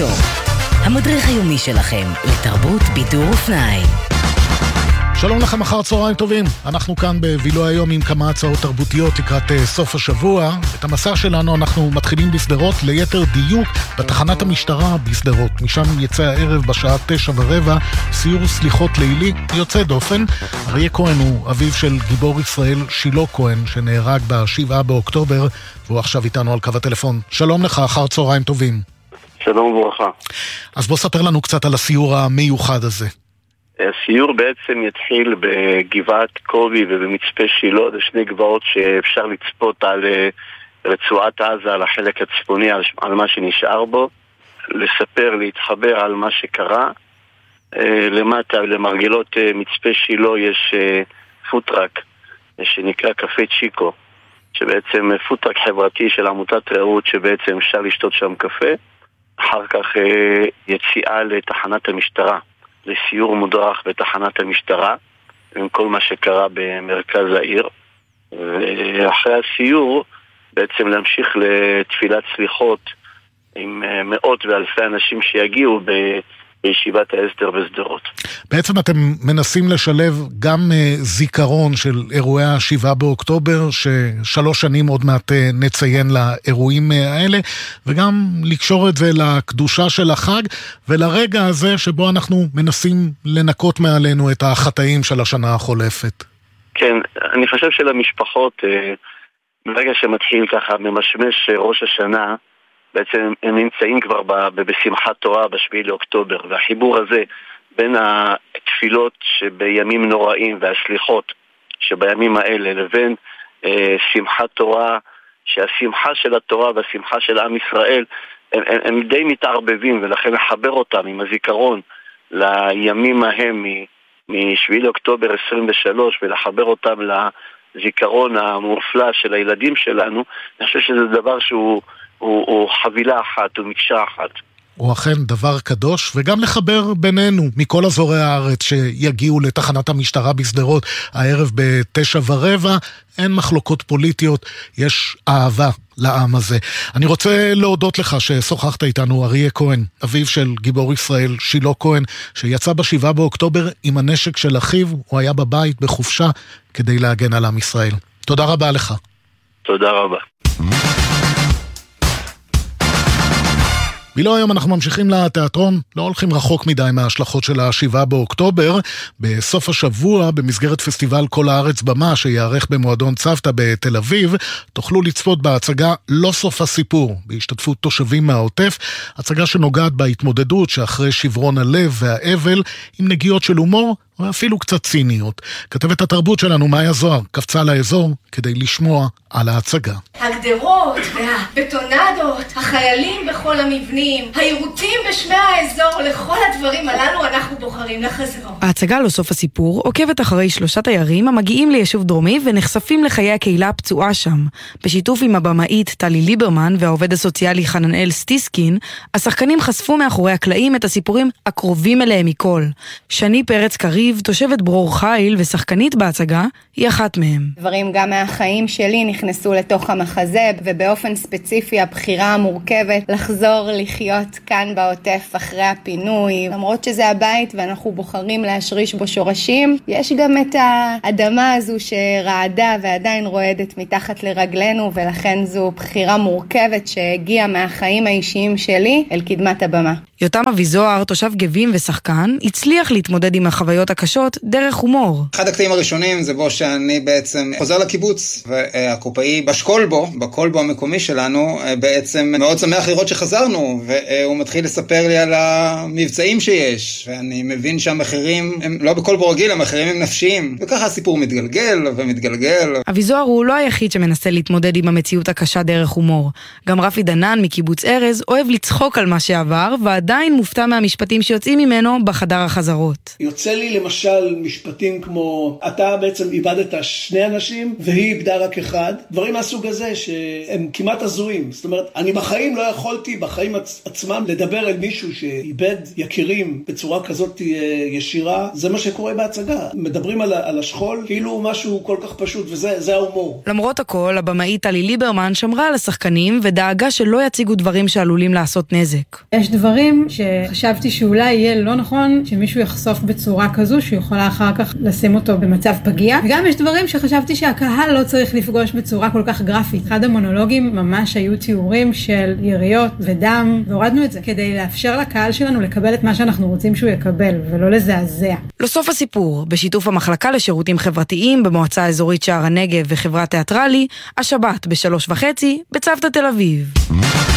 היום, המדריך היומי שלכם לתרבות, בידור ופנאי. שלום לכם, אחר צהריים טובים. אנחנו כאן בבילו היום עם כמה הצעות תרבותיות לקראת סוף השבוע. את המסע שלנו אנחנו מתחילים בסדרות, ליתר דיוק בתחנת המשטרה בסדרות. משם יצא הערב בשעה 9:15 סיור סליחות לילי יוצא דופן. אריה כהן הוא אביו של גיבור ישראל שילה כהן שנהרג ב7 באוקטובר, והוא עכשיו איתנו על קו הטלפון. שלום לך, אחר צהריים טובים. שלום וברכה. אז בוא ספר לנו קצת על הסיור המיוחד הזה. הסיור בעצם יתחיל בגבעת קובי ובמצפה שילה, זה שני גבעות שאפשר לצפות על רצועת עזה, על החלק הצפוני, על מה שנשאר בו, לספר, להתחבר על מה שקרה. למטה, למרגלות מצפה שילה יש פוטרק שנקרא קפה צ'יקו, שבעצם פוטרק חברתי של עמותת רעות, שבעצם אפשר לשתות שם קפה. אחר כך יציאה לתחנת המשטרה, לסיור מודרך בתחנת המשטרה עם כל מה שקרה במרכז העיר, ואחרי הסיור בעצם להמשיך לתפילת סליחות עם מאות ואלפי אנשים שיגיעו בישיבת ההסדר בסדרות. בעצם אתם מנסים לשלב גם זיכרון של אירועי ה7 באוקטובר, ש3 שנים עוד מעט נציין לאירועים האלה, וגם לקשור את זה לקדושה של החג, ולרגע הזה שבו אנחנו מנסים לנקות מעלינו את החטאים של השנה החולפת. כן, אני חושב שלמשפחות, ברגע שמתחיל ככה ממשמש ראש השנה, בעצם הם נמצאים כבר בשמחת תורה ב7 לאוקטובר, והחיבור הזה בין התפילות שבימים נוראים והסליחות שבימים האלה לבין שמחת תורה, שהשמחה של התורה והשמחה של עם ישראל הם די מתערבבים, ולכן לחבר אותם עם הזיכרון לימים ההם מ7 לאוקטובר 23 ולחבר אותם לזיכרון המופלא של הילדים שלנו, אני חושב שזה דבר שהוא חבילה אחת, הוא מקשה אחת. הוא אכן דבר קדוש, וגם לחבר בינינו מכל אזורי הארץ שיגיעו לתחנת המשטרה בסדרות הערב ב9:15. אין מחלוקות פוליטיות, יש אהבה לעם הזה. אני רוצה להודות לך ששוחחת איתנו, אריה כהן, אביו של גיבור ישראל שילה כהן, שיצא ב7 באוקטובר עם הנשק של אחיו. הוא היה בבית בחופשה כדי להגן על עם ישראל. תודה רבה לך. תודה רבה. בילו היום אנחנו ממשיכים לתיאטרון, לא הולכים רחוק מדי מההשלכות של ה7 באוקטובר. בסוף השבוע, במסגרת פסטיבל כל הארץ במה שיערך במועדון צוותא בתל אביב, תוכלו לצפות בהצגה לא סוף הסיפור, בהשתתפות תושבים מהעוטף, הצגה שנוגעת בהתמודדות שאחרי שברון הלב והאבל, עם נגיעות של הומור ואפילו קצת ציניות. כתבת התרבות שלנו מאיה זוהר קפצה לאזור כדי לשמוע על ההצגה. הגדרות והבטונדות, החיילים בכל המבנים, העירותים בשמי האזור, לכל הדברים הללו אנחנו בוחרים לחזור. ההצגה לא סוף הסיפור עוקבת אחרי 3 תיירים המגיעים ליישוב דרומי ונחשפים לחיי הקהילה הפצועה שם. בשיתוף עם הבמאית טלי ליברמן והעובד הסוציאלי חננאל סטיסקין, השחקנים חשפו מאחורי הקלעים את הסיפורים הקרובים אליהם מכל. שני פרץ קריב, תושבת ברור חיל ושחקנית בהצגה, היא אחת מהם. דברים גם מהחיים שלי נכנסו לתוך המחזה, ובאופן ספציפי הבחירה המורכבת לחזור לחיות כאן בעוטף אחרי הפינוי. למרות שזה הבית ואנחנו בוחרים להשריש בו שורשים, יש גם את האדמה הזו שרעדה ועדיין רועדת מתחת לרגלינו, ולכן זו בחירה מורכבת שהגיעה מהחיים האישיים שלי אל קדמת הבמה. יותם אביזוהר, תושב גבים ושחקן, הצליח להתמודד עם החוויות הקשות דרך הומור. אחד הקטעים הראשונים זה בו שאני בעצם חוזר לקיבוץ, והקופאי בקולבו המקומי שלנו, בעצם מאוד שמח לראות שחזרנו, והוא מתחיל לספר לי על המבצעים שיש, ואני מבין שהמחירים הם לא בקולבו רגיל, המחירים הם נפשיים, וככה הסיפור מתגלגל ומתגלגל. אביזוהר הוא לא היחיד שמנסה להתמודד עם המציאות הקשה דרך הומור. גם רפי דנן מקיבוץ ארז אוהב לצחוק על מה שעבר, ועדיין עדיין מופתע מהמשפטים שיוצאים ממנו בחדר החזרות. יוצא לי למשל משפטים כמו, אתה בעצם איבדת 2 אנשים והיא איבדה רק 1. דברים מהסוג הזה שהם כמעט הזויים. זאת אומרת, אני בחיים לא יכולתי, בחיים עצמם, לדבר אל מישהו שאיבד יקירים בצורה כזאת ישירה. זה מה שקורה בהצגה. מדברים על השכול כאילו משהו כל כך פשוט, וזה ההומור. למרות הכל, הבמאית טלי ליברמן שמרה על השחקנים ודאגה שלא יציגו דברים שעלולים לעשות נזק. יש דברים שחשבתי שאולי יהיה לא נכון שמישהו יחשוף בצורה כזו שיכולה אחר כך לשים אותו במצב פגיע. וגם יש דברים שחשבתי שהקהל לא צריך לפגוש בצורה כל כך גרפית. אחד המונולוגים ממש היו תיאורים של יריות ודם, והורדנו את זה כדי לאפשר לקהל שלנו לקבל את מה שאנחנו רוצים שהוא יקבל, ולא לזעזע. לסוף הסיפור, בשיתוף המחלקה לשירותים חברתיים במועצה האזורית שער הנגב וחברת תיאטרלי, השבת ב3:30 בצוותא תל אביב.